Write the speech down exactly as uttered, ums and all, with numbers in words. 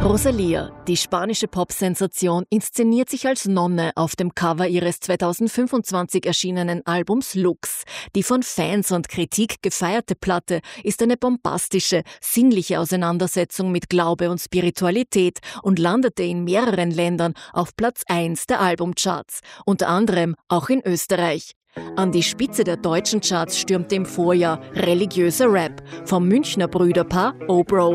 Rosalía, die spanische Pop-Sensation, inszeniert sich als Nonne auf dem Cover ihres zweitausendfünfundzwanzig erschienenen Albums Lux. Die von Fans und Kritik gefeierte Platte ist eine bombastische, sinnliche Auseinandersetzung mit Glaube und Spiritualität und landete in mehreren Ländern auf Platz eins der Albumcharts, unter anderem auch in Österreich. An die Spitze der deutschen Charts stürmte im Vorjahr religiöser Rap vom Münchner Brüderpaar O-Bros.